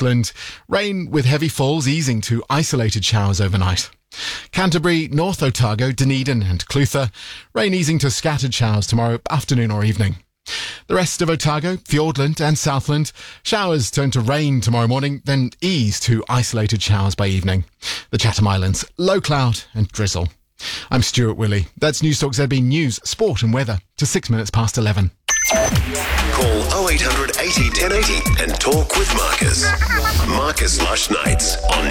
Coastland. Rain with heavy falls easing to isolated showers overnight. Canterbury, North Otago, Dunedin and Clutha. Rain easing to scattered showers tomorrow afternoon or evening. The rest of Otago, Fiordland and Southland, showers turn to rain tomorrow morning, then ease to isolated showers by evening. The Chatham Islands, low cloud and drizzle. I'm Stuart Willey. That's Newstalk ZB News, Sport and Weather to 6 minutes past 11. Call 0800 80 1080 and talk with Marcus. Marcus Lush Nights on